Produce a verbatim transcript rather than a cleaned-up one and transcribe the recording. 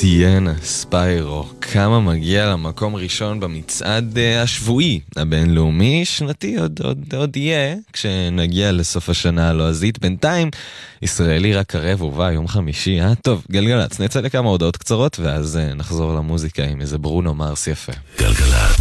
סיינה ספיירו, כמה מגיע למקום ראשון במצעד השבועי הבינלאומי, שנתי עוד, עוד, עוד יהיה כשנגיע לסוף השנה הלועזית. בינתיים ישראלי רק קרב ובא יום חמישי. אה טוב, גלגלץ, נצא לכמה הודעות קצרות ואז נחזור למוזיקה עם איזה ברונו מרס יפה. גלגלץ